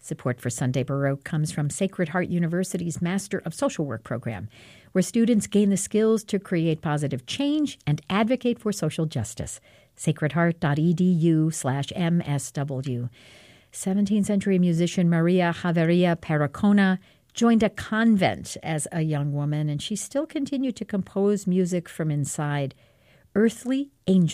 Support for Sunday Baroque comes from Sacred Heart University's Master of Social Work program, where students gain the skills to create positive change and advocate for social justice. sacredheart.edu/MSW. 17th century musician Maria Javeria Pericona joined a convent as a young woman, and she still continued to compose music from inside. Earthly Angel